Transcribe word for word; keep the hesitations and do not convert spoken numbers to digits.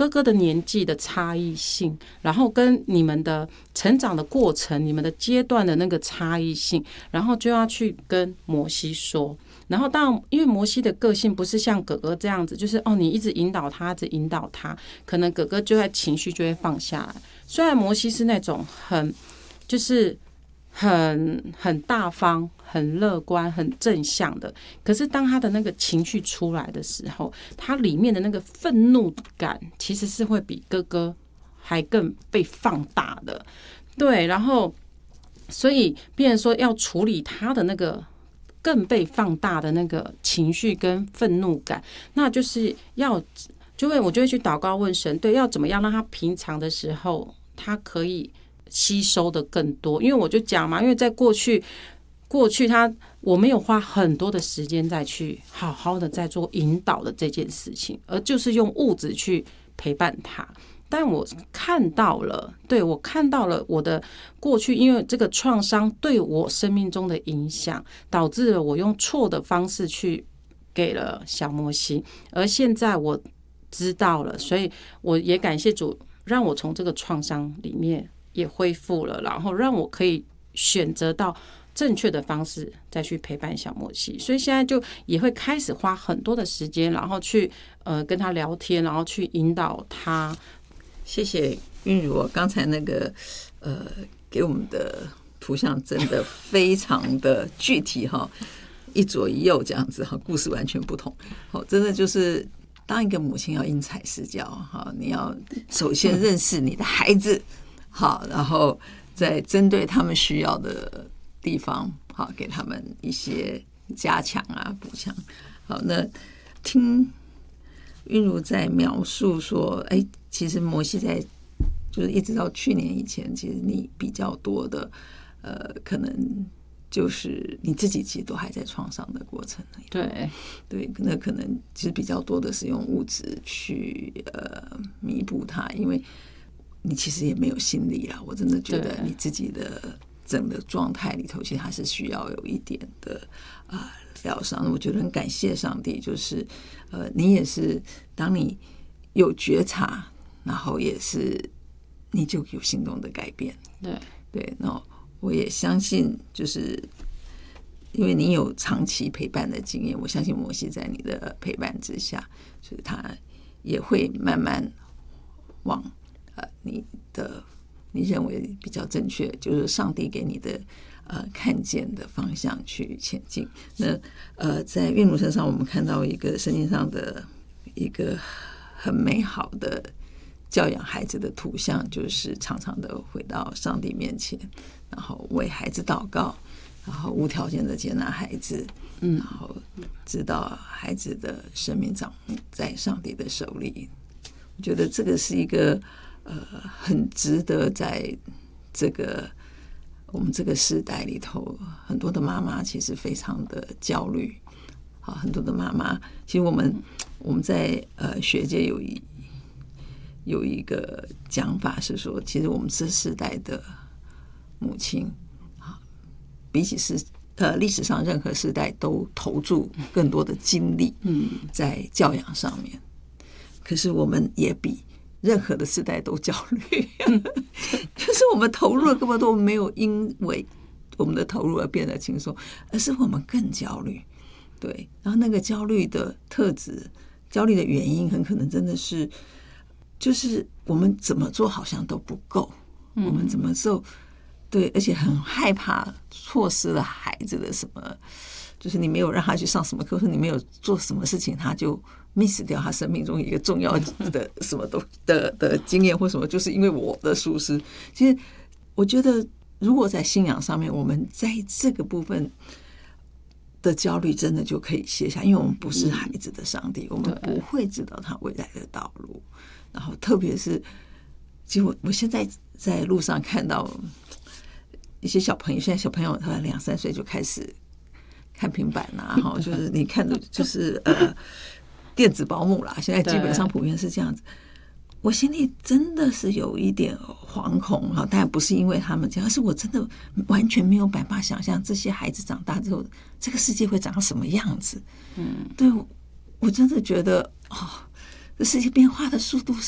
哥哥的年纪的差异性，然后跟你们的成长的过程、你们的阶段的那个差异性，然后就要去跟摩西说。然后当然，因为摩西的个性不是像哥哥这样子，就是哦，你一直引导他，一直引导他，可能哥哥就在情绪就会放下来。虽然摩西是那种很就是很很大方、很乐观、很正向的，可是当他的那个情绪出来的时候，他里面的那个愤怒感其实是会比哥哥还更被放大的。对，然后所以变成说要处理他的那个更被放大的那个情绪跟愤怒感，那就是要就会我就会去祷告问神，对，要怎么样让他平常的时候他可以吸收的更多。因为我就讲嘛，因为在过去过去他我没有花很多的时间再去好好的在做引导的这件事情，而就是用物质去陪伴他。但我看到了，对，我看到了我的过去，因为这个创伤对我生命中的影响，导致了我用错的方式去给了小摩西，而现在我知道了，所以我也感谢主，让我从这个创伤里面也恢复了，然后让我可以选择到正确的方式再去陪伴小摩西。所以现在就也会开始花很多的时间，然后去呃跟他聊天，然后去引导他。 谢谢韵如，刚才那个呃给我们的图像真的非常的具体哈，一左一右这样子哈，故事完全不同。好，真的就是当一个母亲要因材施教哈，你要首先认识你的孩子，好，然后再针对他们需要的地方，好，给他们一些加强啊、补强。好，那听韵如在描述说，哎，其实摩西在就是一直到去年以前，其实你比较多的，呃，可能就是你自己其实都还在创伤的过程里。 对对，那可能其实比较多的是用物质去呃弥补它，因为你其实也没有心力啦。我真的觉得你自己的整个状态里头，其实还是需要有一点的啊。呃疗伤，我觉得很感谢上帝，就是呃，你也是当你有觉察，然后也是你就有行动的改变。 对对，那我也相信，就是因为你有长期陪伴的经验，我相信摩西在你的陪伴之下，所以他也会慢慢往呃你的你认为比较正确，就是上帝给你的。呃，看见的方向去前进。那呃，在韵如身上，我们看到一个圣经上的一个很美好的教养孩子的图像，就是常常的回到上帝面前，然后为孩子祷告，然后无条件的接纳孩子，嗯，然后知道孩子的生命掌握在上帝的手里。我觉得这个是一个呃，很值得在这个。我们这个时代里头，很多的妈妈其实非常的焦虑，好，很多的妈妈，其实我们我们在呃学界有一有一个讲法是说，其实我们这世代的母亲啊，比起是呃历史上任何时代都投注更多的精力在教养上面，可是我们也比。任何的时代都焦虑，就是我们投入了这么多，没有因为我们的投入而变得轻松，而是我们更焦虑。对，然后那个焦虑的特质、焦虑的原因，很可能真的是，就是我们怎么做好像都不够，嗯、我们怎么做，对，而且很害怕错失了孩子的什么，就是你没有让他去上什么课，或者你没有做什么事情，他就。miss 掉他生命中一个重要的什么都的的经验或什么，就是因为我的疏失。其实我觉得，如果在信仰上面，我们在这个部分的焦虑真的就可以卸下，因为我们不是孩子的上帝，我们不会知道他未来的道路。然后，特别是，其实我我现在在路上看到一些小朋友，现在小朋友他两三岁就开始看平板啦，哈，就是你看的，就是呃。电子保姆啦，现在基本上普遍是这样子。我心里真的是有一点惶恐哈，当然不是因为他们这样，而是我真的完全没有办法想象这些孩子长大之后，这个世界会长什么样子。嗯，对，我真的觉得哦，这世界变化的速度